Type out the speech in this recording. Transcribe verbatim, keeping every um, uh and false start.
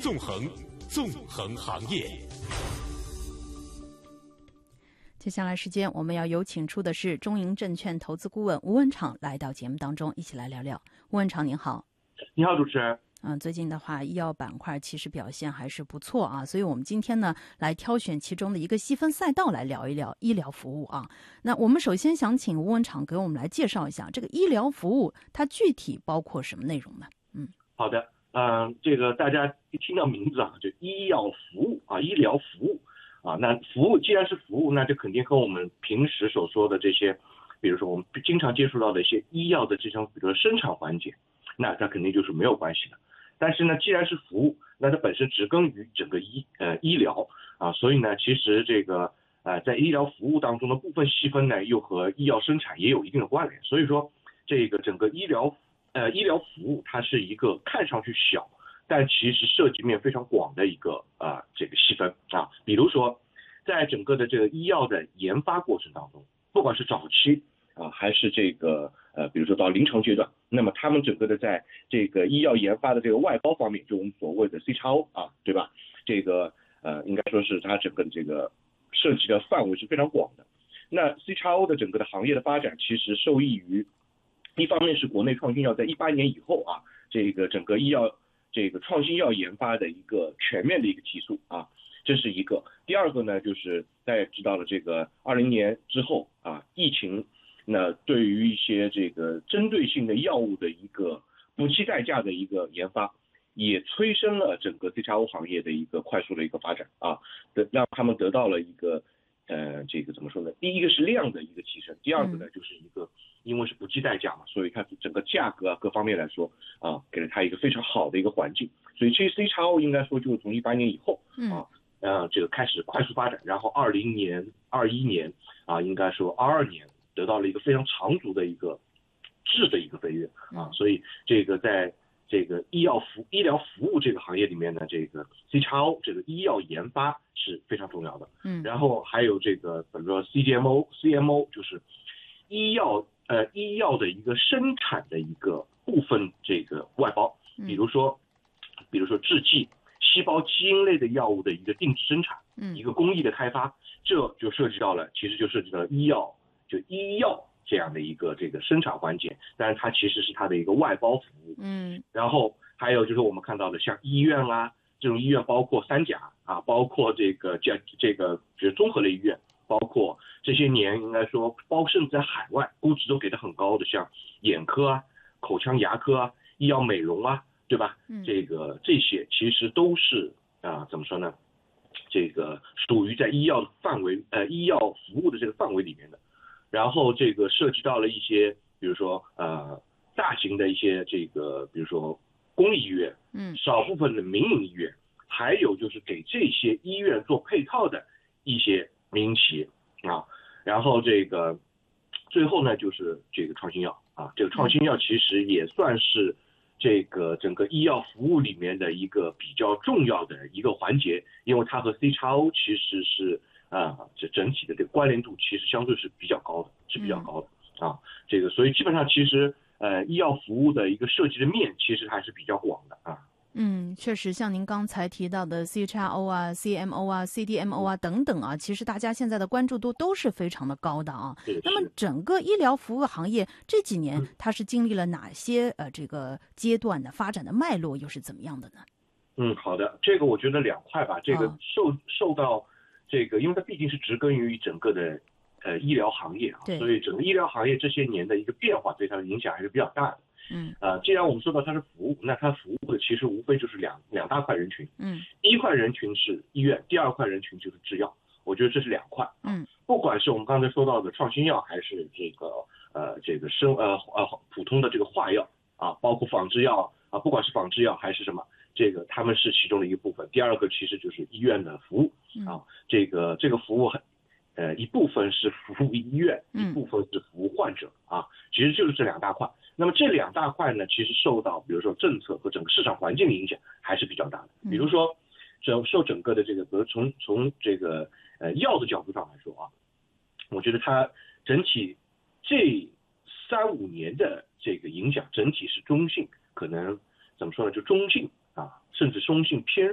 纵横，纵横行业。 接下来时间，我们要有请出的是中银证券投资顾问吴文敞来到节目当中，一起来聊聊。吴文敞您好。 你好，主持人。 嗯，最近的话，医药板块其实表现还是不错啊，所以我们今天呢，来挑选其中的一个细分赛道来聊一聊医疗服务啊。那我们首先想请吴文敞给我们来介绍一下这个医疗服务，它具体包括什么内容呢？嗯， 好的，嗯、呃，这个大家一听到名字啊，就医药服务啊，医疗服务啊，那服务既然是服务，那就肯定和我们平时所说的这些，比如说我们经常接触到的一些医药的这种，比如说生产环节，那它肯定就是没有关系的。但是呢，既然是服务，那它本身植根于整个医呃医疗啊，所以呢，其实这个呃在医疗服务当中的部分细分呢，又和医药生产也有一定的关联。所以说，这个整个医疗呃医疗服务，它是一个看上去小，但其实涉及面非常广的一个啊、呃、这个细分啊。比如说，在整个的这个医药的研发过程当中，不管是早期啊，还是这个呃，比如说到临床阶段，那么他们整个的在这个医药研发的这个外包方面，就我们所谓的 C X O 啊，对吧？这个呃，应该说是它整个的这个涉及的范围是非常广的。那 C X O 的整个的行业的发展，其实受益于一方面是国内创新药在一八年以后啊，这个整个医药这个创新药研发的一个全面的一个提速啊。这是一个。第二个呢，就是大家知道了，这个二零年之后啊，疫情，那对于一些这个针对性的药物的一个不计代价的一个研发，也催生了整个 C X O 行业的一个快速的一个发展啊，得让他们得到了一个呃这个怎么说呢？第一个是量的一个提升，第二个呢就是一个因为是不计代价嘛，所以它整个价格啊各方面来说啊，给了它一个非常好的一个环境。所以这 C X O 应该说就是从一八年以后啊。呃，这个开始快速发展，然后二零年、二一年啊，应该说二二年得到了一个非常长足的一个质的一个飞跃啊，所以这个在这个医药服医疗服务这个行业里面呢，这个 C X O 这个医药研发是非常重要的。嗯，然后还有这个比如说 C D M O、C M O 就是医药呃医药的一个生产的一个部分这个外包，比如说比如说制剂。细胞基因类的药物的一个定制生产，一个工艺的开发，这就涉及到了，其实就涉及到了医药，就医药这样的一个这个生产环节，但是它其实是它的一个外包服务。嗯，然后还有就是我们看到的像医院啊，这种医院包括三甲啊，包括这个这这个就是综合类医院，包括这些年应该说，包括甚至在海外估值都给的很高的，像眼科啊、口腔牙科啊、医药美容啊。对吧？这个这些其实都是啊、呃，怎么说呢？这个属于在医药范围呃医药服务的这个范围里面的。然后这个涉及到了一些，比如说呃大型的一些这个，比如说公立医院，嗯，少部分的民营医院，还有就是给这些医院做配套的一些民营企业啊。然后这个最后呢，就是这个创新药啊，这个创新药其实也算是。这个整个医药服务里面的一个比较重要的一个环节，因为它和 C X O 其实是啊，这、呃、整体的这个关联度其实相对是比较高的，是比较高的、嗯、啊。这个所以基本上其实呃医药服务的一个涉及的面其实还是比较广的啊。 嗯，确实，像您刚才提到的 C X O 啊、C M O 啊、C D M O 啊等等啊，其实大家现在的关注度都是非常的高的啊。那么整个医疗服务行业这几年它是经历了哪些呃这个阶段的发展的脉络又是怎么样的呢？ 嗯，好的，这个我觉得两块吧，这个受、哦、受到这个，因为它毕竟是植根于整个的呃医疗行业啊，所以整个医疗行业这些年的一个变化对它的影响还是比较大的。嗯，呃，既然我们说到它是服务，那它服务的其实无非就是两两大块人群。嗯，第一块人群是医院，第二块人群就是制药。我觉得这是两块。嗯，不管是我们刚才说到的创新药，还是这个呃这个生呃呃普通的这个化药啊，包括仿制药啊，不管是仿制药还是什么，这个他们是其中的一个部分。第二个其实就是医院的服务啊，这个这个服务很。呃，一部分是服务医院，一部分是服务患者啊，其实就是这两大块。那么这两大块呢，其实受到比如说政策和整个市场环境的影响还是比较大的。比如说，整受整个的这个，比如从从这个呃药的角度上来说啊，我觉得它整体这三五年的这个影响整体是中性，可能怎么说呢，就中性啊，甚至中性偏